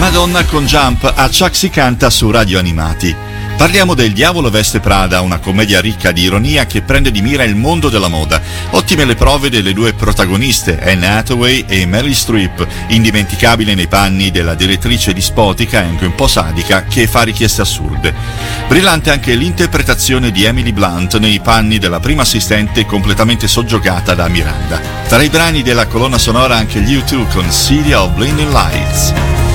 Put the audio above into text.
Madonna con Jump a Chuck si canta su Radio Animati. Parliamo del Diavolo veste Prada, una commedia ricca di ironia che prende di mira il mondo della moda. Ottime le prove delle due protagoniste, Anne Hathaway e Meryl Streep, indimenticabile nei panni della direttrice dispotica e anche un po' sadica che fa richieste assurde. Brillante anche l'interpretazione di Emily Blunt nei panni della prima assistente completamente soggiogata da Miranda. Tra i brani della colonna sonora anche gli U2 con City of Blinding Lights.